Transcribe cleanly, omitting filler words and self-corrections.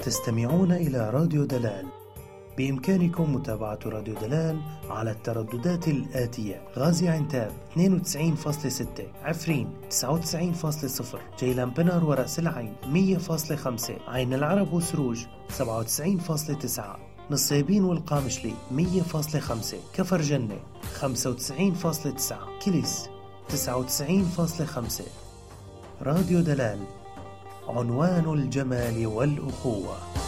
تستمعون إلى راديو دلال. بإمكانكم متابعة راديو دلال على الترددات الآتية: غازي عنتاب 92.6، عفرين 99.0، جيلان بنر ورأس العين 100.5، عين العرب وسروج 97.9، نصيبين والقامشلي 100.5، كفر جنة 95.9، كليس 99.5. راديو دلال، عنوان الجمال والأخوة.